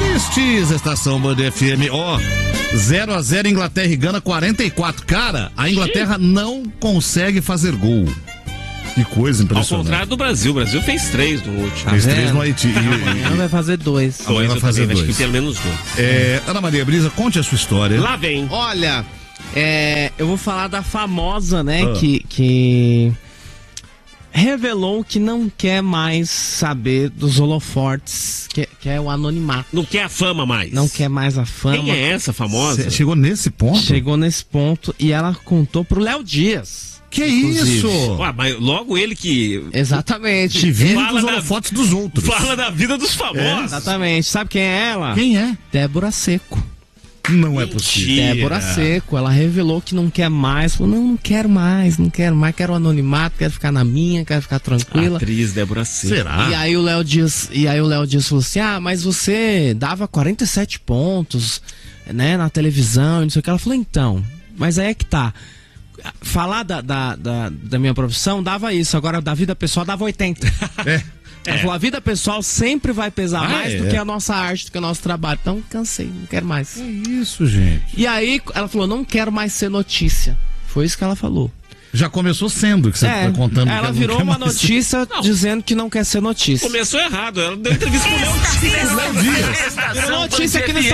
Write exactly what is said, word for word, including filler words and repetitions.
tristes, estação Band F M. Ó, zero a zero Inglaterra e Gana, quarenta e quatro. Cara, a Inglaterra não consegue fazer gol. Que coisa impressionante. Ao contrário do Brasil, o Brasil fez três no último. Fez três no Haiti. Amanhã vai fazer dois. Amanhã vai fazer também, dois. acho que pelo menos dois. É, Ana Maria Brisa, conte a sua história. Lá vem. Olha, é, eu vou falar da famosa, né, Ah. que, que revelou que não quer mais saber dos holofortes, que, que é o anonimato. Não quer a fama mais. Não quer mais a fama. Quem é essa famosa? Cê chegou nesse ponto? Chegou nesse ponto e ela contou pro Léo Dias. Que inclusive. isso? Ué, mas logo ele que Exatamente. Te vive Fala dos da- holofotes dos outros. fala da vida dos famosos. Exatamente. Sabe quem é ela? Quem é? Débora Seco. Não é possível. Mentira. Débora Seco, ela revelou que não quer mais. Falou, não, não quero mais, não quero mais, quero um anonimato, quero ficar na minha, quero ficar tranquila. Atriz Débora Seco. Será? E aí o Léo Dias, e aí o Léo Dias falou assim: "Ah, mas você dava quarenta e sete pontos, né, na televisão, e não sei o que". Ela falou: "Então, mas aí é que tá. Falar da, da, da, da minha profissão dava isso, agora da vida pessoal dava oitenta". É. Ela falou: "A vida pessoal sempre vai pesar Ah, mais é? do que a nossa arte, do que o nosso trabalho. Então, cansei, não quero mais". Que isso, gente? E aí ela falou: "Não quero mais ser notícia". Foi isso que ela falou. Já começou sendo, que você É, tá contando. que ela não virou quer uma mais. notícia Não. dizendo que não quer ser notícia. Começou errado. Ela deu entrevista pro Léo Dias. Virou notícia aqui no